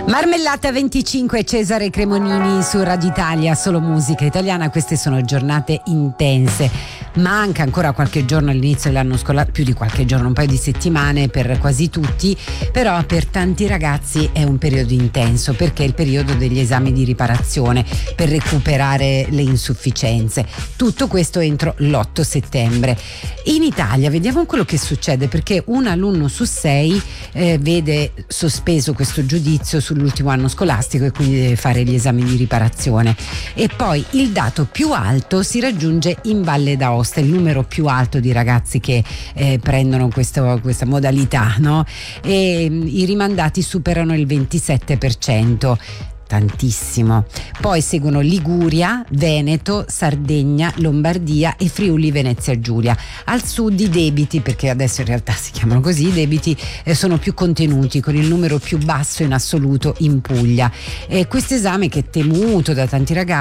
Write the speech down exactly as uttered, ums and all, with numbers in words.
Marmellata venticinque, Cesare Cremonini su Radio Italia, solo musica italiana. Queste sono giornate intense. Manca ancora qualche giorno all'inizio dell'anno scolastico, più di qualche giorno, un paio di settimane per quasi tutti, però per tanti ragazzi è un periodo intenso perché è il periodo degli esami di riparazione per recuperare le insufficienze. Tutto questo entro l'otto settembre. In Italia vediamo quello che succede, perché un alunno su sei eh, vede sospeso questo giudizio sull'ultimo anno scolastico e quindi deve fare gli esami di riparazione. E poi il dato più alto si raggiunge in Valle d'Aosta, il numero più alto di ragazzi che eh, prendono questo, questa modalità, no? E mh, i rimandati superano il ventisette per cento. Tantissimo. Poi seguono Liguria, Veneto, Sardegna, Lombardia e Friuli Venezia Giulia. Al sud i debiti, perché adesso in realtà si chiamano così, i debiti eh, sono più contenuti, con il numero più basso in assoluto in Puglia. E questo esame, che è temuto da tanti ragazzi,